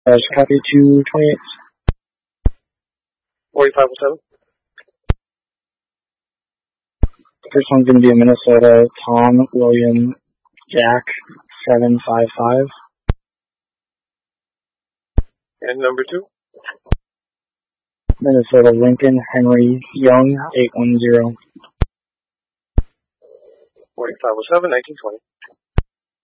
Copy 228. 4507. First one's going to be in Minnesota, Tom William Jack 755. And number 2? Minnesota, Lincoln Henry Young 810. 4507, 1920.